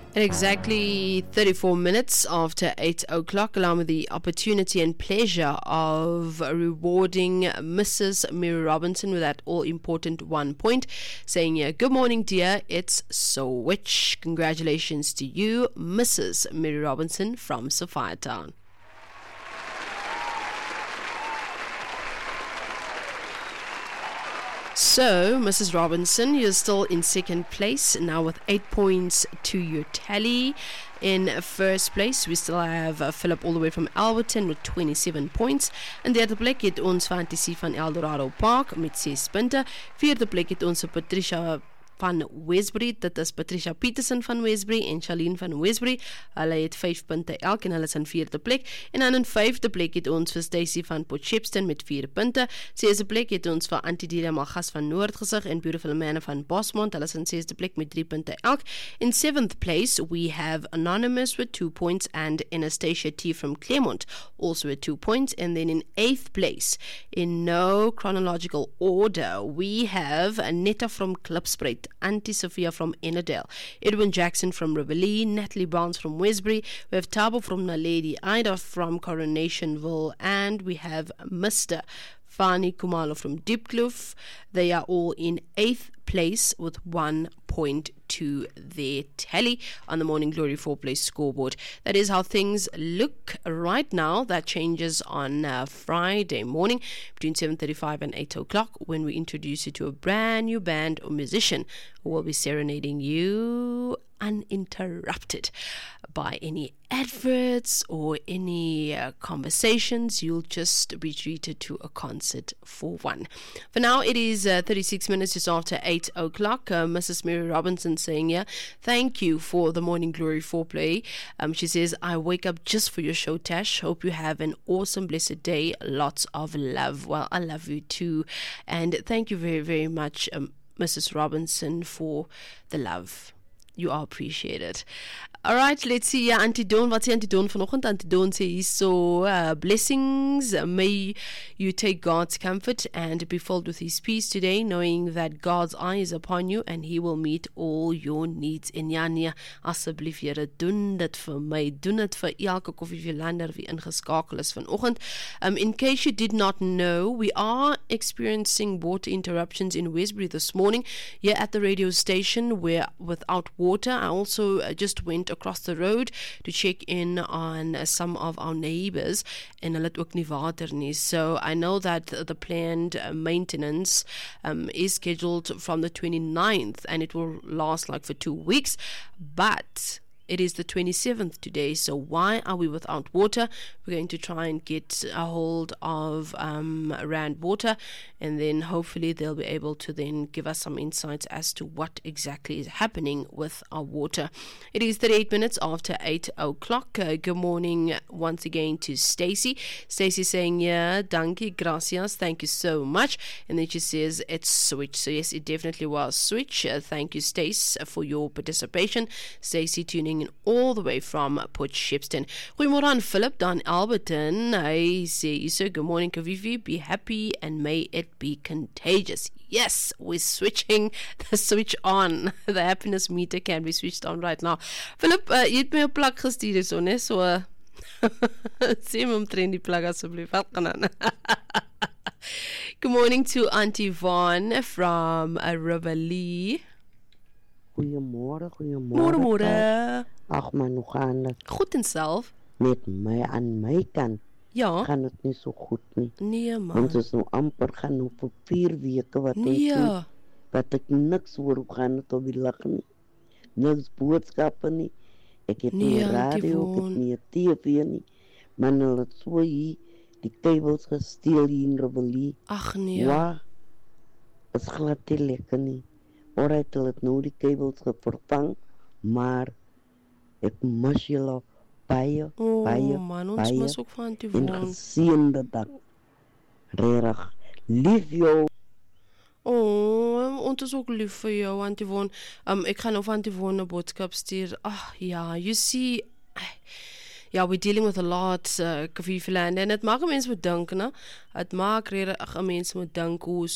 At exactly 34 minutes after 8 o'clock, allow me the opportunity and pleasure of rewarding Mrs. Mary Robinson with that all-important 1 point, saying, good morning, dear, it's Switch. Congratulations to you, Mrs. Mary Robinson from Sophiatown. So, Mrs. Robinson, you're still in second place, now with 8 points to your tally. In first place, we still have Philip all the way from Alberton with 27 points. In derde plek het ons Fantasy van Eldorado Park met 6 punte. Vierde plek het ons Patricia van Westbury, dit is Patricia Peterson van Westbury en Charlene van Westbury. Hulle het 5 punte elk en hulle is in vierde plek. En dan in vijfde plek het ons vir Stacey van Port Shepstone met 4 punte. Zesde plek het ons vir Antidelia Malgas van Noordgesig en Beautiful Manor van Bosmont. Hulle is in zesde plek met 3 punte elk. In seventh place we have Anonymous with 2 points and Anastasia T from Claremont also with 2 points. And then in eighth place, in no chronological order, we have Netta from Klipspruit, Auntie Sophia from Ennerdale, Edwin Jackson from Riverlee, Natalie Barnes from Westbury, we have Tabo from Naledi, Ida from Coronationville, and we have Mr. Fani Kumalo from Diepkloof. They are all in 8th place with 1 point to their tally on the Morning Glory 4-place scoreboard. That is how things look right now. That changes on Friday morning between 7:35 and 8 o'clock when we introduce you to a brand new band or musician who will be serenading you uninterrupted by any adverts or any conversations. You'll just be treated to a concert for one. For now, it is 36 minutes just after 8 o'clock. Mrs. Mary Robinson saying, thank you for the Morning Glory foreplay. She says, I wake up just for your show, Tash. Hope you have an awesome, blessed day. Lots of love. Well, I love you too. And thank you very, very much, Mrs. Robinson, for the love. You are appreciated. Alright, let's see. Auntie Dawn, wat sê Auntie Dawn vanoggend? Auntie Dawn sê hier so, blessings, may you take God's comfort and be filled with His peace today, knowing that God's eye is upon you and He will meet all your needs. En ja, nee, asseblief Here, doen dit vir my, doen dit vir elke koffievierlander wie ingeskakel is vanoggend. In case you did not know, we are experiencing water interruptions in Westbury this morning, here at the radio station, where without water. I also just went across the road to check in on some of our neighbors en hulle het ook nie water nie. So I know that the planned maintenance is scheduled from the 29th and it will last like for 2 weeks, but it is the 27th today, so why are we without water? We're going to try and get a hold of Rand Water, and then hopefully they'll be able to then give us some insights as to what exactly is happening with our water. It is 38 minutes after 8 o'clock. Good morning once again to Stacey. Stacey saying, dankie, gracias, thank you so much. And then she says, it's Switch. So yes, it definitely was Switch. Thank you, Stace, for your participation. Stacey tuning in all the way from Port Shepstone. Goeiemôre aan Philip dan Alberton. Hy sê, good morning Kavivi, be happy and may it be contagious. Yes, we're switching the switch on. The happiness meter can be switched on right now. Philip, jy het my 'n plak gestuur so, né? So sê my omtrent die plak asseblief. Wat gaan aan? Good morning to Auntie Vaughn from Riverlee. Goeiemôre. Môre. Ag man, hoe gaan dit? Goed en self? Met my aan my kant. Ja. Gaan dit nie so goed nie. Nee man. Ons is nou amper gaan op 4 weke wat nee. Wat ek niks hoor hoe gaan dit op die lig nie. Niks boodskappe nie. Ek het nie radio, ek het nie TV nie. Man, hulle het so hier die kabels gesteel hier in Riverlee. Ag nee. Ja. Is glad nie lekker nie. Alright, hulle het nou die kabels vervang, maar ek mis julle baie, man, ons mis ook van te woon. En geseënde dag. Regtig, lief jou. Ons is ook lief vir jou, Auntie Von. Ek gaan nou van Auntie Von 'n boodskap stuur. You see, we're dealing with a lot, Kaviefeland, en het maak 'n mens moet dink, né? Het maak regtig 'n mens moet dink hoe